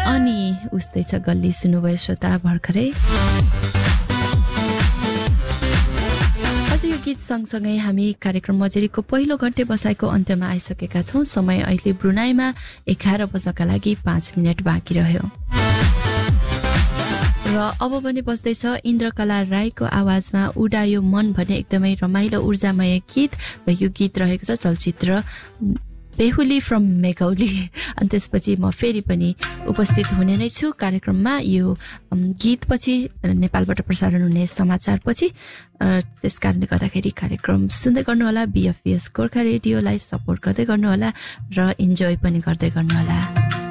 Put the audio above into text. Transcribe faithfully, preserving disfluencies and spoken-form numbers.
अनि उस्तै छ गल्ली सुन्नुभयो श्रोता भर्खरै। अझ यो गीत सँगसँगै हामी कार्यक्रम मजेरीको पहिलो घन्टे बसाइको अन्त्यमा आइसकेका छौँ। समय अहिले ब्रुनाईमा एघार बज्नका लागि पाँच मिनट बाँकी रह्यो र अब पनि बस्दैछ इन्द्रकला राईको आवाजमा उडायो मन भन्ने एकदमै रमाइलो ऊर्जामय गीत र यो गीत रहेको छ चलचित्र बेहुली फ्रम मेघौली। अनि त्यसपछि म फेरि पनि उपस्थित हुने नै छु कार्यक्रममा यो गीतपछि नेपालबाट प्रसारण हुने समाचारपछि। त्यस कारणले गर्दाखेरि कार्यक्रम सुन्दै गर्नुहोला। बिएफपिएस गोर्खा रेडियोलाई सपोर्ट गर्दै गर्नुहोला र इन्जोय पनि गर्दै गर्नुहोला।